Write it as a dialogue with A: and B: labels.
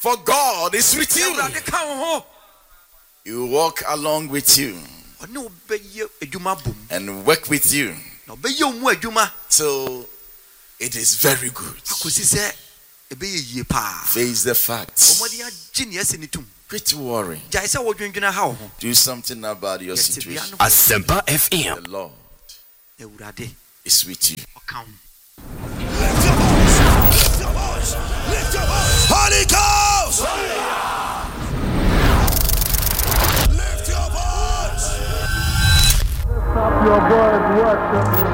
A: For God is with you. He will walk along with you and work with you till it is very good. Face the facts. Quit worrying. Do something about your situation.
B: Asempa FM.
A: The Lord is with you.
C: Lift your voice. Lift your voice. Lift your voice. Holy Ghost. Lift your voice.
D: Lift up your voice, worship.